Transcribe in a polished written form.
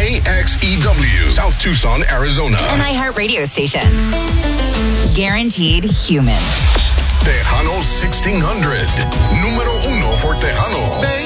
KXEW, South Tucson, Arizona. An iHeartRadio station. Guaranteed human. Tejano 1600. Número uno for Tejano.